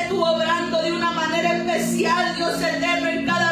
tú obrando de una manera especial, Dios eterno, en cada